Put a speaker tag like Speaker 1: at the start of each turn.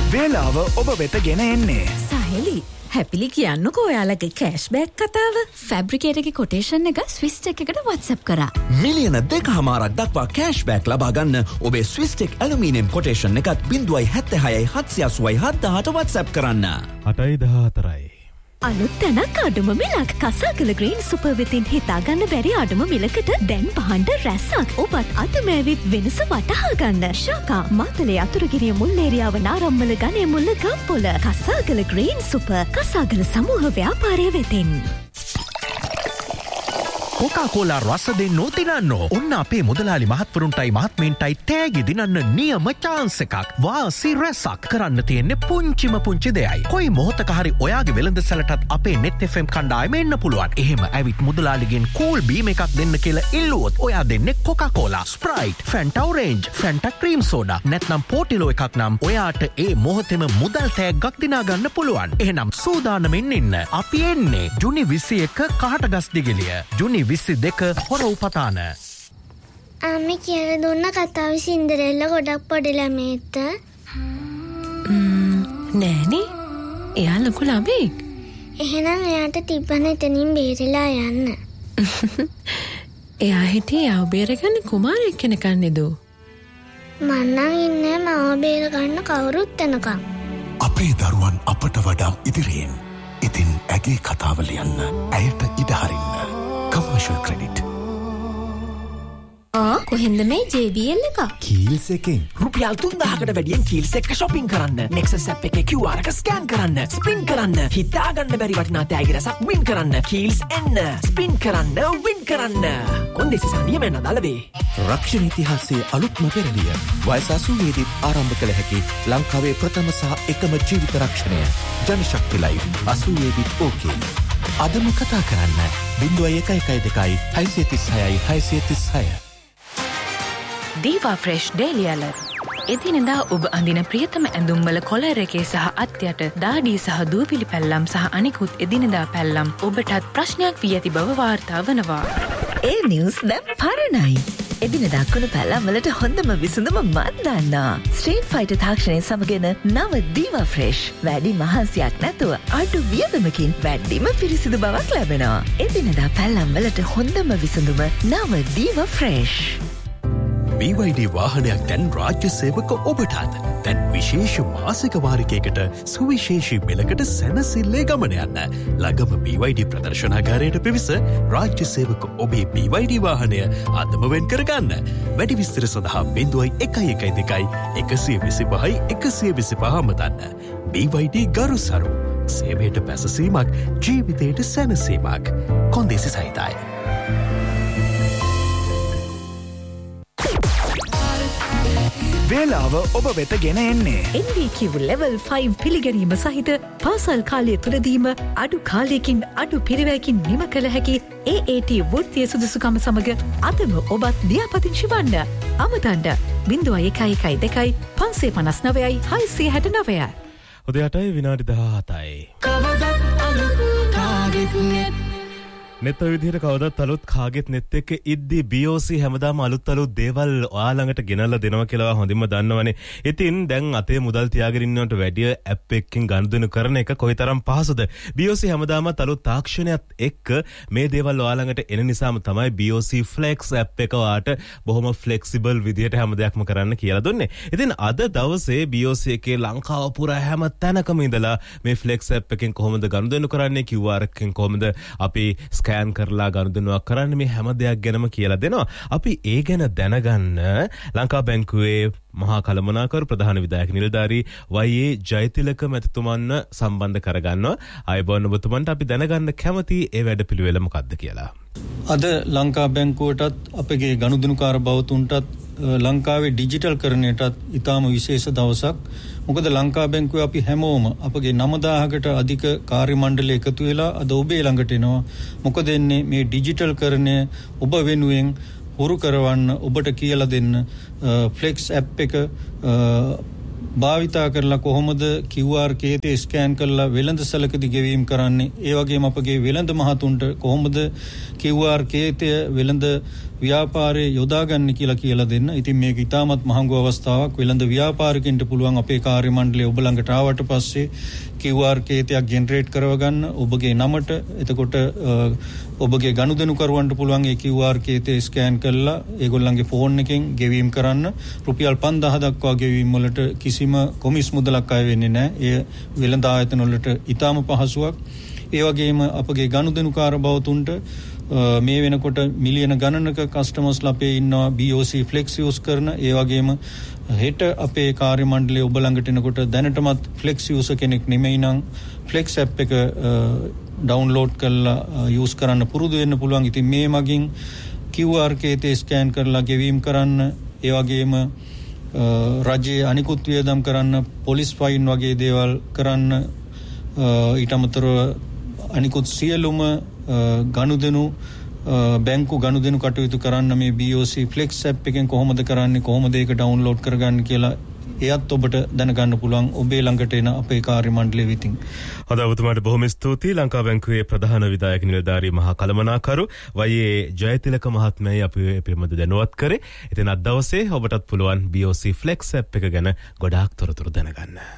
Speaker 1: වේලාව ඔබ වෙත ගෙන එන්නේ.
Speaker 2: සහලි හැපිලි කියන්නකෝ ඔයාලගේ කෑෂ්බෑක් කතාව. ෆැබ්‍රිකේටගේ කොටේෂන් එක ස්විස්ටෙක් එකට WhatsApp කරා.
Speaker 3: මිලියන 2.5ක් දක්වා කෑෂ්බෑක් ලබා ගන්න ඔබේ ස්විස්ටෙක් ඇලුමිනියම් කොටේෂන් එකත් 0.76 WhatsApp කරන්න.
Speaker 4: 8.14යි.
Speaker 5: අලුත් තැනක් අඩුම මිලක් කසාකල ග්‍රීන් සුපර් වෙතින් හිතාගන්න බැරි අඩුම මිලකට දැන් පහන්ඩ රැස්සක් ඔබත් අතමෑවිත් වෙනස වටහා ගන්න. ශාකා මාතලේ අතුරුගිරිය මුල්ලේරියාව නාරම්මල ගනේ මුල්ල ගම්පොල කසාකල ග්‍රීන් සුපර් කසාකල සමූහ ව්‍යාපාරය වෙතින්.
Speaker 6: කොකාකෝලා රස දෙන්න නොතිනන්නෝ. ඔන්න අපේ මුදලාලි මහත්වරුන්ටයි මහත්මීන්ටයි තෑගි දිනන්න නියම chance එකක්. වාසි රැසක් කරන්න තියෙන්නේ පුංචිම පුංචි දෙයයි. කොයි මොහොතක හරි ඔයාගේ වෙළඳසැලටත් අපේ net fm කණ්ඩායම එන්න පුළුවන්. එහෙම ඇවිත් මුදලාලිගෙන් කූල් බීම් එකක් දෙන්න කියලා ඉල්ලුවොත් ඔයා දෙන්නේ Coca Cola, Sprite, ෆැන්ටා orange, ෆැන්ටා cream soda නැත්නම් පෝටිලෝ එකක් නම් ඔයාට ඒ මොහොතේම මුදල් තෑග්ගක් දිනා ගන්න පුළුවන්. එහෙනම් සූදානමින් ඉන්න. අපි එන්නේ ජුනි 21 කහටගස් දිගිලිය. ජුනි 22 හොර උපතාන.
Speaker 7: අම්මේ කියලා දුන්න කතාව සින්ඩරෙල්ලා ගොඩක් පොඩි ළමෙක්ට.
Speaker 2: නෑනේ. එයා ලොකු ළමෙක්.
Speaker 7: එහෙනම් එයාට තිබ්බන එතනින් බේරිලා යන්න.
Speaker 2: එයා හිටියේ ආව බේරගන්න කුමාරයෙක් කෙනෙක්ද නේද?
Speaker 7: මන්නම් ඉන්නේ මාව බේරගන්න කවුරුත් එනකම්.
Speaker 8: අපේ දරුවන් අපට වඩා ඉදිරියෙන්. ඉතින් ඇගේ කතාව ලියන්න. ඇයට ඉඩ හරින්න. Commercial credit.
Speaker 5: කොහෙන්ද මේ JBL එක?
Speaker 3: කීල්ස් එකෙන්
Speaker 9: රුපියල් 3000කට වැඩියෙන් කීල්ස් එක shopping කරන්න. Nexus app එකේ QR එක ස්කෑන් කරන්න. ස්පින් කරන්න. හිතා ගන්න බැරි වටිනා තෑගි රසක් win කරන්න. කීල්ස් එන්න. ස්පින් කරන්න win කරන්න. කොන්දේසි සානියම නදලවේ.
Speaker 3: රක්ෂණ ඉතිහාසයේ අලුත්ම පෙරළිය. වයස 80 දී ආරම්භ කළ හැකි ලංකාවේ ප්‍රථම සහ එකම ජීවිත රක්ෂණය. ජනශක්ති ලයිව් 80 දී ඕකේ. අදම කතා කරන්න 0112 636 636.
Speaker 10: දීවා ෆ්‍රෙෂ් ඩේලි ඇලර්ට්. එදිනෙදා ඔබ අඳින ප්‍රියතම ඇඳුම්වල කොලර් එකේ සහ අත්යට දාඩිය සහ දූවිලි පැල්ලම් සහ අනිකුත් එදිනෙදා පැල්ලම් ඔබටත් ප්‍රශ්නයක් වී ඇති බව වාර්තා වනවා.
Speaker 11: ඒ නිවුස් දැන් පරණයි. එදිනෙදා කුණු පැල්ලම් වලට හොඳම විසඳුම මන් දන්නා. ස්ට්‍රීට් ෆයිටර් තාක්ෂණය සමගන නව දීවා ෆ්‍රෙෂ්. වැඩි මහන්සියක් නැතුව අඩු වියදමකින් වැඩිම පිරිසිදු බවක් ලැබෙනවා. එදිනෙදා පැල්ලම් වලට හොඳම විසඳුම නව දීවා ෆ්‍රෙෂ්.
Speaker 6: BYD වාහනයක් දැන් රාජ්‍ය සේවක ඔබටත්. දැන් විශේෂ මාසික වාරිකයකට සුවිශේෂී මිලකට සැනසෙල්ලේ ගමන යන්න. ළඟම BYD ප්‍රදර්ශනාගාරයට පිවිස රාජ්‍ය සේවක ඔබේ BYD වාහනය අදම වෙන් කරගන්න. වැඩි විස්තර සඳහා 0112 125 125 මතන්න. BYD ගරුසරු. සේවයට පැසසීමක්, ජීවිතයට සැනසීමක්. කොන්දේසි සහිතයි.
Speaker 1: වේලාව ඔබ වෙත ගෙන එන්නේ.
Speaker 5: NVQ level 5 පිළිගැනීම සහිත පාසල් කාලය තුලදීම අඩු කාලයකින් අඩු පිරිවැයකින් නිම කළ හැකි AAT වෘත්තීය සුදුසුකම සමග අදම ඔබත් ලියාපදිංචි වන්න. අමතන්න 0112 559 669.
Speaker 4: උදේ 8යි විනාඩි 17යි. නෙත් විදිහට කවදත් අලුත් කාගෙත් නෙත් එක්ක ඉද්දි BOC හැමදාම අලුත් දේවල් ඔයා ළඟට ගෙනල්ලා දෙනවා කියලා හොඳින්ම දන්නවනේ. ඉතින් දැන් අතේ මුදල් තියාගෙන ඉන්නවට වැඩිය ඇප් එකකින් ගනුදෙනු කරන එක කොයිතරම් පහසුද? BOC හැමදාම අලුත් තාක්ෂණයත් එක්ක මේ දේවල් ඔයා ළඟට එන නිසාම තමයි BOC Flex ඇප් එක ඔයාට බොහොම ෆ්ලෙක්සිබල් විදිහට හැම දෙයක්ම කරන්න කියලා දුන්නේ. ඉතින් අද දවසේ BOC එකේ ලංකාව පුරා හැම තැනකම ඉඳලා මේ Flex ඇප් එකෙන් කොහොමද ගනුදෙනු කරන්නේ, QR එකෙන් කොහොමද අපි ස්කෑන් කරලා ගනුදෙනුවක් කරන්න, මේ හැම දෙයක් ගැනම කියලා දෙනවා. අපි ඒ ගැන දැනගන්න ලංකා බැංකුවේ මහා කළමනාකරු ප්‍රධාන විධායක නිලධාරී වයේ ජයතිලක මැතිතුමන්ව සම්බන්ධ කරගන්නවා. ආයුබෝවන් ඔබතුමන්ට අපි දැනගන්න කැමති ඒ වැඩපිළිවෙල මොකක්ද කියලා.
Speaker 12: අද ලංකා බැංකුවටත් අපගේ ගනුදෙනුකාර බවතුන්ටත් ලංකාවේ ඩිජිටල් කරණයටත් ඉතාම විශේෂ දවසක්. මොකද ලංකා බැංකුවේ අපි හැමෝම අපගේ 9000කට අධික කාර්ය මණ්ඩලය එකතු වෙලා අද ඔබේ ළඟට එනවා. මොකද එන්නේ මේ ඩිජිටල් කරණය ඔබ වෙනුවෙන් හුරු කරවන්න, ඔබට කියලා දෙන්න Flex app එක භාවිතා කරලා කොහොමද QR කේතේ ස්කෑන් කරලා වෙළඳ සැලකදී ගෙවීම කරන්නේ, ඒ වගේම අපගේ වෙළඳ මහතුන්ට කොහොමද QR කේතය වෙළඳ ව්‍යාපාරයේ යොදා ගන්න කියලා දෙන්න. ඉතින් මේක ඉතාමත් මහඟු අවස්ථාවක්. වෙළඳ ව්‍යාපාරිකින්ට පුළුවන් අපේ කාර්ය මණ්ඩලය ඔබ ළඟට ආවට පස්සේ QR කේතයක් ජෙනරේට් කරව ගන්න ඔබගේ නමට. එතකොට ඔබගේ ගනුදෙනු කරුවන්ට පුළුවන් ඒ QR කේතය ස්කෑන් කරලා ඒගොල්ලන්ගේ ෆෝන් එකෙන් ගෙවීම් කරන්න. රුපියල් 5000 දක්වා ගෙවීම් වලට කිසිම කොමිස් මුදලක් අය වෙන්නේ නැහැ. ඒ වෙළඳ ආයතන වලට ඉතාම පහසුවක්. ඒ වගේම අපගේ ගනුදෙනුකාර බවතුන්ට මේ වෙනකොට මිලියන ගණනක කස්ටමර්ස්ලා අපේ ඉන්නවා BOC Flex use කරන. ඒ වගේම හෙට අපේ කාර්ය මණ්ඩලය ඔබ ළඟට එනකොට දැනටමත් Flex user කෙනෙක් නෙමෙයි නම් Flex app එක ඩවුන්ලෝඩ් කරලා use කරන්න පුරුදු වෙන්න පුළුවන්. ඉතින් මේ මගින් QR කේතේ ස්කෑන් කරලා ගෙවීම් කරන්න, ඒ වගේම රජයේ අනිකුත් වියදම් කරන්න, පොලිස් ෆයින් වගේ දේවල් කරන්න, ඊට අමතරව අනිකුත් සියලුම ගනුදෙනු බැංකු ගනුදෙනු කටයුතු කරන්න මේ BOC Flex app එකෙන් කොහොමද කරන්නේ, කොහොමද ඒක ඩවුන්ලෝඩ් කරගන්නේ කියලා එයත් ඔබට දැනගන්න පුළුවන් ඔබේ ළඟට එන අපේ කාර්ය මණ්ඩලය විසින්.
Speaker 4: හොඳයි ඔබතුමාට බොහොම ස්තුතියි. ලංකා බැංකුවේ ප්‍රධාන විධායක නිලධාරී මහා කළමනාකරු වයේ ජයතිලක මහත්මයායි අපි පිළිබඳ දැනුවත් කරේ. ඉතින් අද දවසේ ඔබටත් පුළුවන් BOC Flex app එක ගැන ගොඩාක් තොරතුරු දැනගන්න.